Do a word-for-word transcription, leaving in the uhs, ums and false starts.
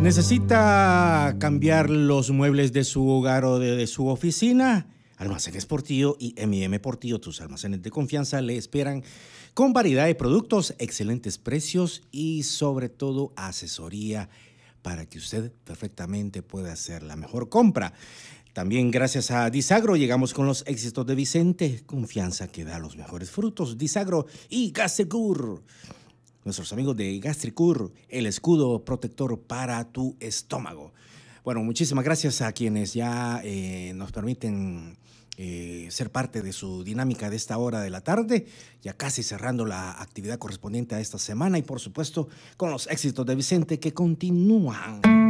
¿Necesita cambiar los muebles de su hogar o de, de su oficina? Almacenes Portillo y eme y eme Portillo, tus almacenes de confianza, le esperan con variedad de productos, excelentes precios y sobre todo asesoría para que usted perfectamente pueda hacer la mejor compra. También gracias a Disagro llegamos con los éxitos de Vicente, confianza que da los mejores frutos. Disagro y Gastricur. Nuestros amigos de Gastricur, el escudo protector para tu estómago. Bueno, muchísimas gracias a quienes ya eh, nos permiten eh, ser parte de su dinámica de esta hora de la tarde, ya casi cerrando la actividad correspondiente a esta semana y por supuesto con los éxitos de Vicente que continúan.